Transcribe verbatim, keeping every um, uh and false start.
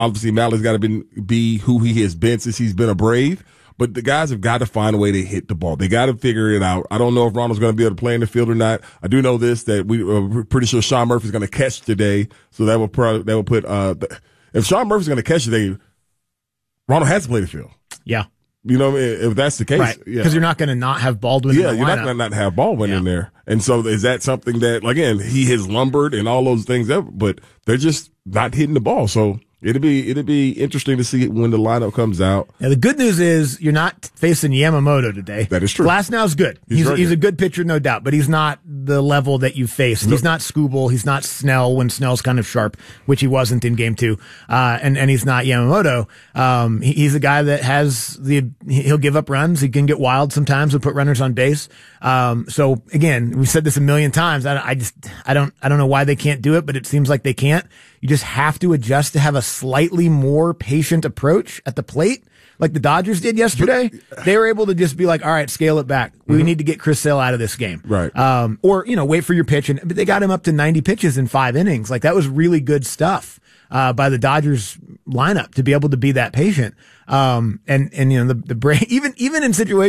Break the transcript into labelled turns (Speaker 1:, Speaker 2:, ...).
Speaker 1: Obviously, Mally's got to be, be who he has been since he's been a Brave. But the guys have got to find a way to hit the ball. They got to figure it out. I don't know if Ronald's going to be able to play in the field or not. I do know this, that we, uh, we're pretty sure Sean Murphy's going to catch today. So that will probably, that will put, uh, the, if Sean Murphy's going to catch today, Ronald has to play the field.
Speaker 2: Yeah.
Speaker 1: You know, if that's the case.
Speaker 2: Right. Because
Speaker 1: yeah.
Speaker 2: you're not going to not have Baldwin
Speaker 1: yeah,
Speaker 2: in the
Speaker 1: you're
Speaker 2: lineup.
Speaker 1: not going to not have Baldwin
Speaker 2: yeah.
Speaker 1: in there. And so is that something that, again, he has lumbered and all those things, but they're just not hitting the ball. So It'll be it'll be interesting to see when the lineup comes out.
Speaker 2: Now, the good news is you're not facing Yamamoto today.
Speaker 1: That is true.
Speaker 2: Glasnow's good.
Speaker 1: He's,
Speaker 2: he's,
Speaker 1: he's
Speaker 2: good. a good pitcher, no doubt, but he's not the level that you faced. Nope. He's not Skubal. He's not Snell when Snell's kind of sharp, which he wasn't in game two. Uh, and, and he's not Yamamoto. Um, he, he's a guy that has the, he'll give up runs. He can get wild sometimes and put runners on base. Um, so again, we've said this a million times. I, I just, I don't, I don't know why they can't do it, but it seems like they can't. You just have to adjust to have a slightly more patient approach at the plate, like the Dodgers did yesterday. They were able to just be like, all right, scale it back. We mm-hmm. need to get Chris Sale out of this game.
Speaker 1: Right.
Speaker 2: Um, or, you know, wait for your pitch. And but they got him up to ninety pitches in five innings. Like that was really good stuff, uh, by the Dodgers lineup to be able to be that patient. Um, and, and, you know, the, the brain, even, even in situations